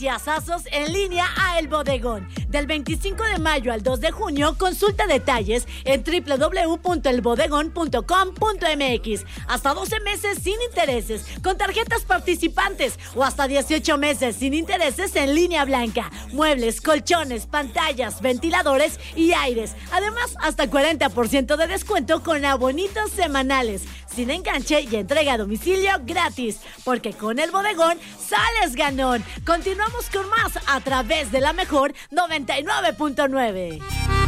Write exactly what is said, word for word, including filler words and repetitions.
Asazos en línea a El Bodegón. Del veinticinco de mayo al dos de junio, consulta detalles en doble u doble u doble u punto el bodegón punto com punto m x. Hasta doce meses sin intereses con tarjetas participantes o hasta dieciocho meses sin intereses en línea blanca. Muebles, colchones, pantallas, ventiladores y aires. Además, hasta cuarenta por ciento de descuento con abonitos semanales. Sin enganche y entrega a domicilio gratis. Porque con El Bodegón sales ganón. Continuamos con más a través de la mejor noventa y nueve punto nueve.